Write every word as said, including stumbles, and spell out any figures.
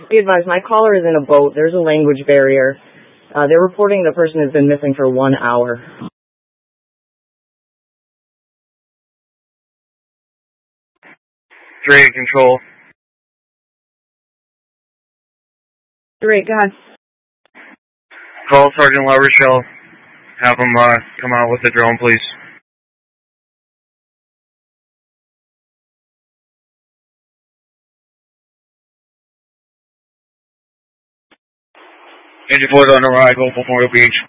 Be advised, my caller is in a boat. There's a language barrier. Uh, they're reporting the person has been missing for one hour. three eight control. three eight, go ahead. Call Sergeant La Rochelle. Have him uh, come out with the drone, please. Engine Ford on arrival, Memorial Beach.